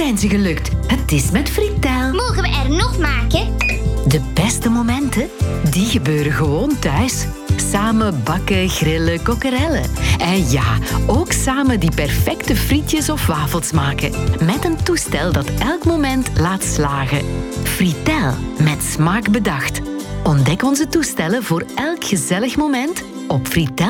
zijn ze gelukt. Het is met Fritel. Mogen we er nog maken? De beste momenten, die gebeuren gewoon thuis. Samen bakken, grillen, kokkerellen. En ja, ook samen die perfecte frietjes of wafels maken. Met een toestel dat elk moment laat slagen. Fritel, met smaak bedacht. Ontdek onze toestellen voor elk gezellig moment op fritel.